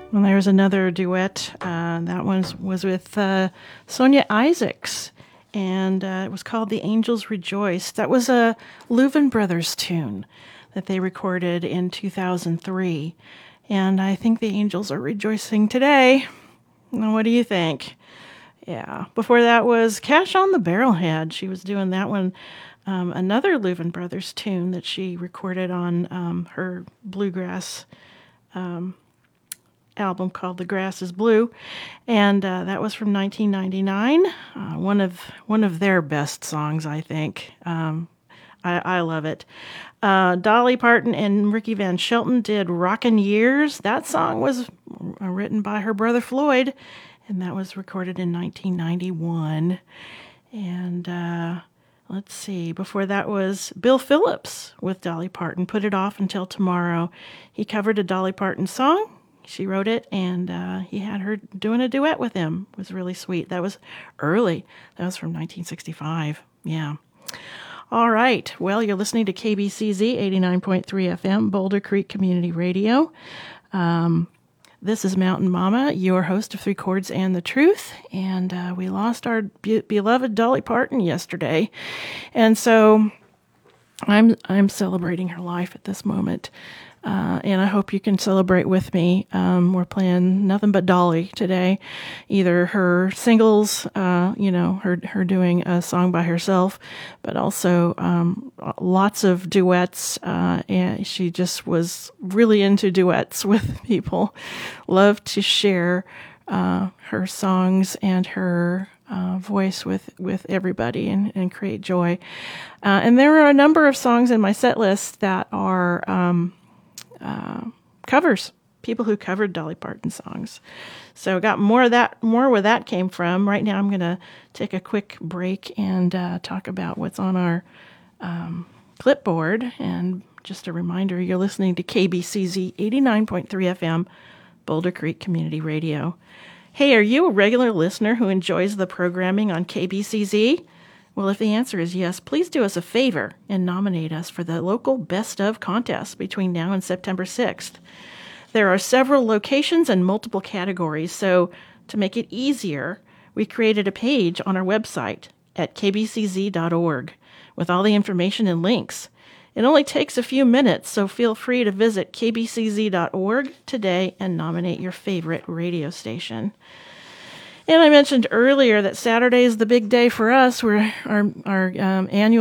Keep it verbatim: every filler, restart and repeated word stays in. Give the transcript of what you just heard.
Well, there's another duet. Uh, that one was with uh, Sonia Isaacs, and uh, it was called The Angels Rejoice. That was a Louvin Brothers tune that they recorded in two thousand three, and I think the angels are rejoicing today. Now, what do you think? Yeah. Before that was Cash on the Barrelhead. She was doing that one, um, another Louvin Brothers tune that she recorded on um, her bluegrass um album called The Grass is Blue, and uh, that was from nineteen ninety-nine. Uh, one of one of their best songs, I think. Um, I, I love it. Uh, Dolly Parton and Ricky Van Shelton did Rockin' Years. That song was uh, written by her brother Floyd, and that was recorded in nineteen ninety-one. And uh, let's see, before that was Bill Phillips with Dolly Parton, Put It Off Until Tomorrow. He covered a Dolly Parton song. She wrote it, and uh, he had her doing a duet with him. It was really sweet. That was early. That was from nineteen sixty-five. Yeah. All right. Well, you're listening to K B C Z eighty-nine point three F M, Boulder Creek Community Radio. Um, this is Mountain Mama, your host of Three Chords and the Truth. And uh, we lost our be- beloved Dolly Parton yesterday. And so I'm I'm celebrating her life at this moment. Uh, and I hope you can celebrate with me. Um, we're playing nothing but Dolly today. Either her singles, uh, you know, her her doing a song by herself, but also um, lots of duets. Uh, and she just was really into duets with people. Loved to share uh, her songs and her Uh, voice with, with everybody and, and create joy. Uh, and there are a number of songs in my set list that are um, uh, covers, people who covered Dolly Parton songs. So got more of that, more where that came from. Right now I'm going to take a quick break and uh, talk about what's on our um, clipboard. And just a reminder, you're listening to K B C Z eighty-nine point three F M, Boulder Creek Community Radio. Hey, are you a regular listener who enjoys the programming on K B C Z? Well, if the answer is yes, please do us a favor and nominate us for the local Best Of contest between now and September sixth. There are several locations and multiple categories, so to make it easier, we created a page on our website at k b c z dot org with all the information and links. It only takes a few minutes, so feel free to visit k b c z dot org today and nominate your favorite radio station. And I mentioned earlier that Saturday is the big day for us. We're our our um, annual